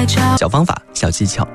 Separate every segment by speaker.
Speaker 1: 小方法、小技巧。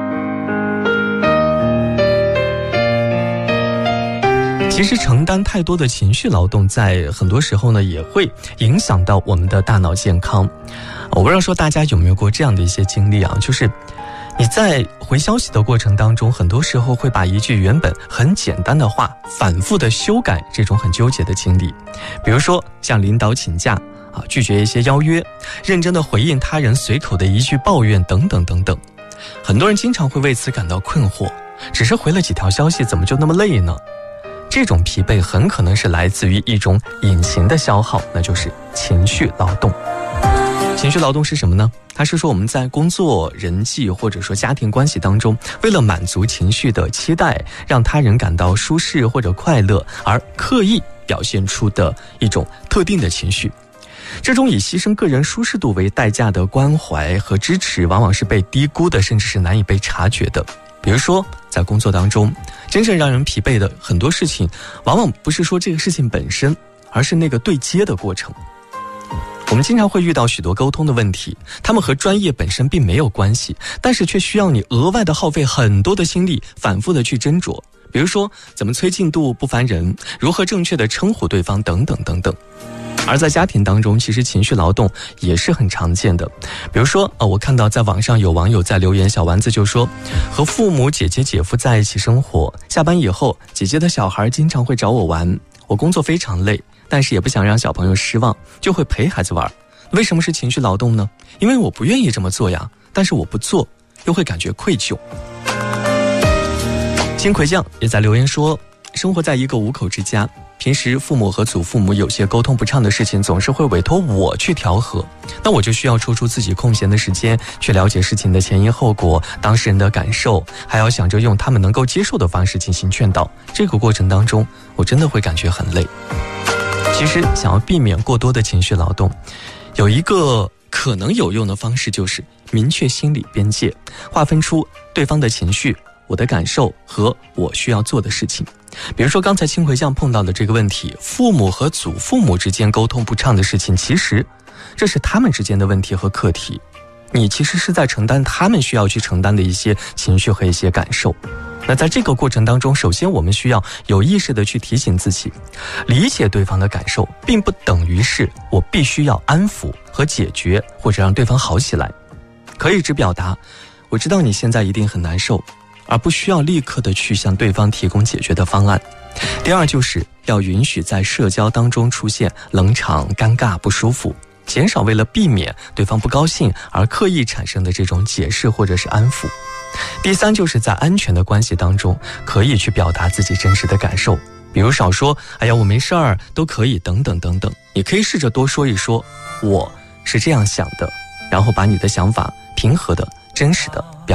Speaker 1: 其实承担太多的情绪劳动，在很多时候呢，也会影响到我们的大脑健康。我不知道说大家有没有过这样的一些经历啊，就是你在回消息的过程当中，很多时候会把一句原本很简单的话反复的修改，这种很纠结的经历。比如说向领导请假拒绝一些邀约，认真的回应他人随口的一句抱怨等等等等。很多人经常会为此感到困惑，只是回了几条消息，怎么就那么累呢？这种疲惫很可能是来自于一种隐形的消耗，那就是情绪劳动。情绪劳动是什么呢？它是说我们在工作、人际或者说家庭关系当中，为了满足情绪的期待，让他人感到舒适或者快乐，而刻意表现出的一种特定的情绪。这种以牺牲个人舒适度为代价的关怀和支持，往往是被低估的，甚至是难以被察觉的。比如说在工作当中，真正让人疲惫的很多事情，往往不是说这个事情本身，而是那个对接的过程。我们经常会遇到许多沟通的问题，他们和专业本身并没有关系，但是却需要你额外的耗费很多的心力，反复的去斟酌。比如说怎么催进度不烦人，如何正确的称呼对方等等等等。而在家庭当中，其实情绪劳动也是很常见的。比如说我看到在网上有网友在留言，小丸子就说，和父母、姐姐、姐夫在一起生活，下班以后姐姐的小孩经常会找我玩，我工作非常累，但是也不想让小朋友失望，就会陪孩子玩。为什么是情绪劳动呢？因为我不愿意这么做呀，但是我不做又会感觉愧疚。金葵酱也在留言说，生活在一个五口之家，平时父母和祖父母有些沟通不畅的事情，总是会委托我去调和，那我就需要抽出自己空闲的时间，去了解事情的前因后果、当事人的感受，还要想着用他们能够接受的方式进行劝导。这个过程当中，我真的会感觉很累。其实想要避免过多的情绪劳动，有一个可能有用的方式，就是明确心理边界，划分出对方的情绪、我的感受和我需要做的事情。比如说刚才青葵酱碰到的这个问题，父母和祖父母之间沟通不畅的事情，其实这是他们之间的问题和课题，你其实是在承担他们需要去承担的一些情绪和一些感受。那在这个过程当中，首先我们需要有意识的去提醒自己，理解对方的感受并不等于是我必须要安抚和解决或者让对方好起来，可以只表达我知道你现在一定很难受，而不需要立刻的去向对方提供解决的方案。第二，就是要允许在社交当中出现冷场、尴尬、不舒服，减少为了避免对方不高兴而刻意产生的这种解释或者是安抚。第三，就是在安全的关系当中，可以去表达自己真实的感受，比如少说哎呀我没事儿都可以等等等等，你可以试着多说一说我是这样想的，然后把你的想法平和的、真实的表